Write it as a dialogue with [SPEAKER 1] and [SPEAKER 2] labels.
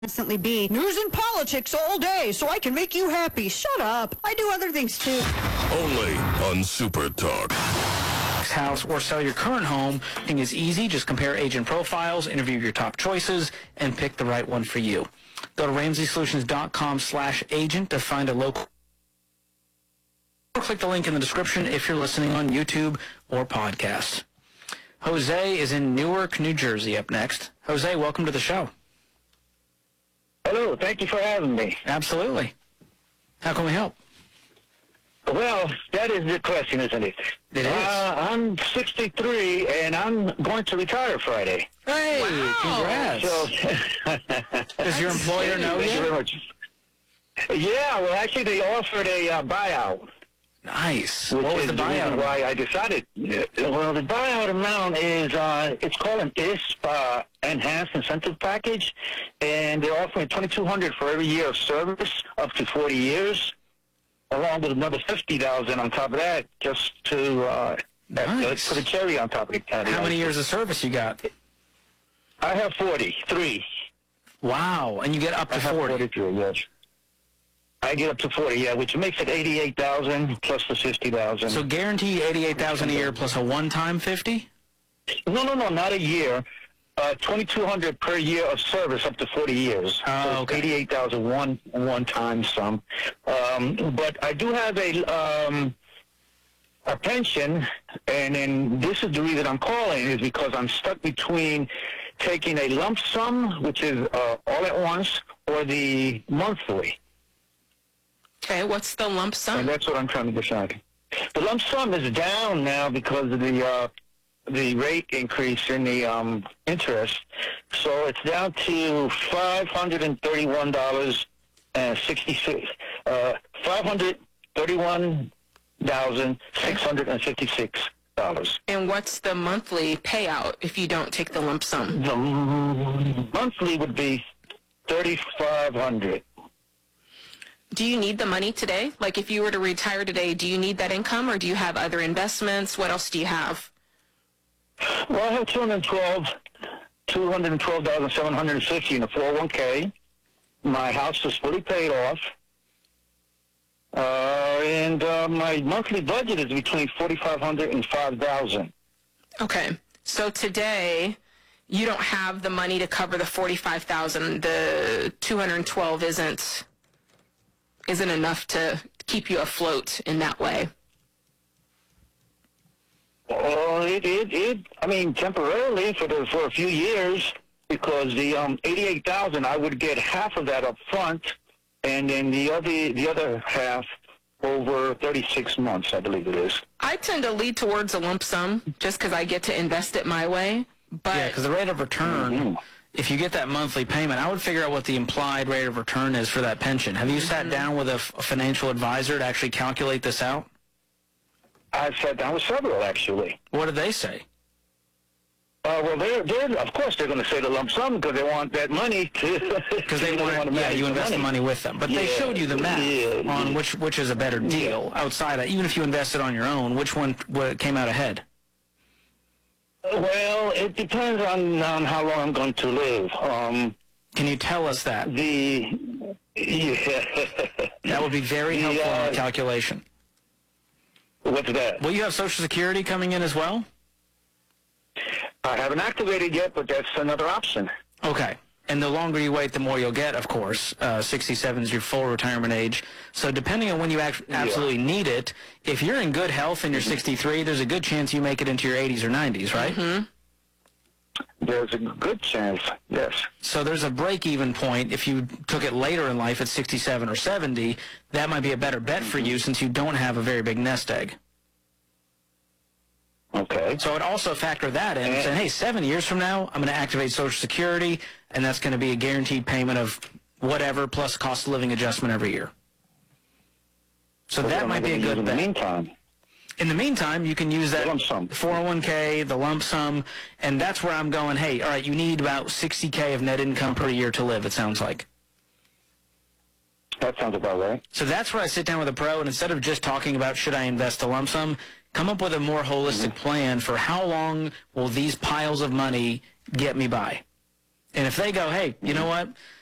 [SPEAKER 1] Constantly be news and politics all day so I can make you happy. Shut up. I do other things too.
[SPEAKER 2] Only on Super Talk.
[SPEAKER 3] House or sell your current home. Thing is easy. Just compare agent profiles, interview your top choices, and pick the right one for you. Go to RamseySolutions.com/agent to find a local. Or click the link in the description if you're listening on YouTube or podcast. Jose is in Newark, New Jersey up next. Jose, welcome to the show.
[SPEAKER 4] Hello, thank you for having me.
[SPEAKER 3] Absolutely. How can we help?
[SPEAKER 4] Well, that is the question, isn't it?
[SPEAKER 3] It is.
[SPEAKER 4] I'm 63, and I'm going to retire Friday.
[SPEAKER 3] Hey,
[SPEAKER 5] Wow.
[SPEAKER 3] congrats.
[SPEAKER 4] So,
[SPEAKER 3] Does your employer know
[SPEAKER 4] thank you very
[SPEAKER 3] you?
[SPEAKER 4] much. Yeah, well, actually, they offered a buyout.
[SPEAKER 3] Nice.
[SPEAKER 4] Which
[SPEAKER 3] What was
[SPEAKER 4] is
[SPEAKER 3] the
[SPEAKER 4] the
[SPEAKER 3] buyout?
[SPEAKER 4] reason why I decided. Well, the buyout amount is, it's called an ISP, Enhanced Incentive Package, and they're offering $2,200 for every year of service, up to 40 years, along with another $50,000 on top of that, just to
[SPEAKER 3] Nice.
[SPEAKER 4] put a cherry on top of it.
[SPEAKER 3] How many years of service you got?
[SPEAKER 4] I have 43.
[SPEAKER 3] Wow. And you get up to
[SPEAKER 4] I have
[SPEAKER 3] 40.
[SPEAKER 4] 43, yes. I get up to 40, yeah, which makes it $88,000 plus the $50,000.
[SPEAKER 3] So guaranteed $88,000 a year plus a one-time 50?
[SPEAKER 4] No, not a year. $2,200 per year of service up to 40 years.
[SPEAKER 3] Oh,
[SPEAKER 4] So
[SPEAKER 3] okay.
[SPEAKER 4] $88,000 one time sum. But I do have a pension, and then this is the reason I'm calling, is because I'm stuck between taking a lump sum, which is all at once, or the monthly.
[SPEAKER 5] Okay, what's the lump
[SPEAKER 4] And
[SPEAKER 5] sum?
[SPEAKER 4] that's what I'm trying to decide. The lump sum is down now because of the rate increase in the interest. So it's down to $531.66. $531,656.
[SPEAKER 5] And what's the monthly payout if you don't take the lump sum?
[SPEAKER 4] The monthly would be $3,500.
[SPEAKER 5] Do you need the money today? Like if you were to retire today, do you need that income or do you have other investments? What else do you have?
[SPEAKER 4] Well, I have $212,750 in a 401k. My house is fully paid off. And my monthly budget is between $4,500 and $5,000.
[SPEAKER 5] Okay. So today you don't have the money to cover the $45,000. The $212 isn't enough to keep you afloat in that way.
[SPEAKER 4] Oh, I mean, temporarily for a few years, because the $88,000, I would get half of that up front, and then the other half over 36 months, I believe it is.
[SPEAKER 5] I tend to lead towards a lump sum just because I get to invest it my way. But
[SPEAKER 3] Yeah, because the rate of return, if you get that monthly payment, I would figure out what the implied rate of return is for that pension. Have you sat down with a financial advisor to actually calculate this out?
[SPEAKER 4] I've sat down with several, actually.
[SPEAKER 3] What did they say?
[SPEAKER 4] Well, they're of course they're going to say the lump sum because they want that money to.
[SPEAKER 3] Because they want to, you invest the money with them. But they
[SPEAKER 4] Yeah,
[SPEAKER 3] showed you the math on which is a better deal outside of, even if you invested on your own, which one came out ahead?
[SPEAKER 4] Well, it depends on how long I'm going to live.
[SPEAKER 3] Can you tell us that? That would be very helpful in the calculation.
[SPEAKER 4] What's that?
[SPEAKER 3] Will you have Social Security coming in as well?
[SPEAKER 4] I haven't activated yet, but that's another option.
[SPEAKER 3] Okay. And the longer you wait, the more you'll get, of course. 67 is your full retirement age. So depending on when you absolutely need it, if you're in good health and you're 63, there's a good chance you make it into your 80s or 90s, right?
[SPEAKER 5] Mm-hmm.
[SPEAKER 4] There's a good chance, yes.
[SPEAKER 3] So there's a break-even point. If you took it later in life at 67 or 70, that might be a better bet for you since you don't have a very big nest egg.
[SPEAKER 4] Okay.
[SPEAKER 3] So I'd also factor that in, saying, hey, 7 years from now, I'm going to activate Social Security, and that's going to be a guaranteed payment of whatever plus cost of living adjustment every year. So that might be a good bet. In the meantime, you can use that
[SPEAKER 4] lump sum.
[SPEAKER 3] 401k, the lump sum, and that's where I'm going, hey, all right, you need about $60K of net income per year to live, it sounds like.
[SPEAKER 4] That sounds about right.
[SPEAKER 3] So that's where I sit down with a pro, and instead of just talking about should I invest a lump sum, come up with a more holistic plan for how long will these piles of money get me by. And if they go, hey, you know what,